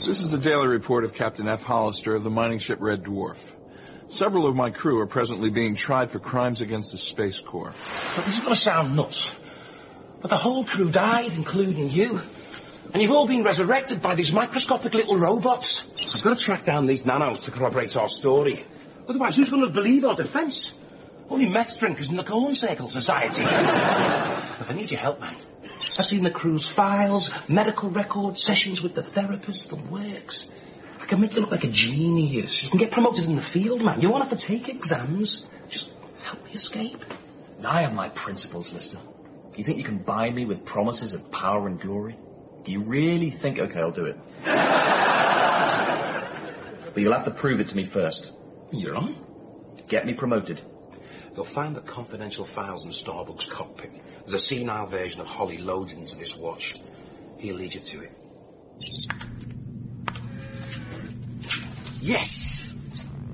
This is the daily report of Captain F. Hollister of the mining ship Red Dwarf. Several of my crew are presently being tried for crimes against the Space Corps. Look, this is going to sound nuts, but the whole crew died, including you. And you've all been resurrected by these microscopic little robots. I've got to track down these nanos to corroborate our story. Otherwise, who's going to believe our defence? Only meth drinkers in the Corn Circle Society. Look, I need your help, man. I've seen the crew's files, medical records, sessions with the therapist, the works. I can make you look like a genius. You can get promoted in the field, man. You won't have to take exams. Just help me escape. I have my principles, Lister. Do you think you can buy me with promises of power and glory? Do you really think... Okay, I'll do it. But you'll have to prove it to me first. You're on? Get me promoted. They'll find the confidential files in Starbuck's cockpit. There's a senile version of Holly loaded into this watch. He'll lead you to it. Yes!